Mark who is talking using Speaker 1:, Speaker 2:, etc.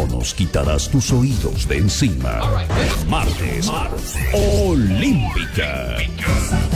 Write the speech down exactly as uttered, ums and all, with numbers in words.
Speaker 1: No nos quitarás tus oídos de encima. Martes, Olímpica.